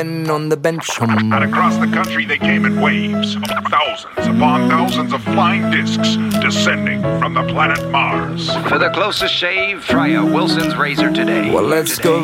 on the bench. And across the country they came in waves, thousands upon thousands of flying discs descending from the planet Mars. For the closest shave, try a Wilson's razor today. Well, let's go.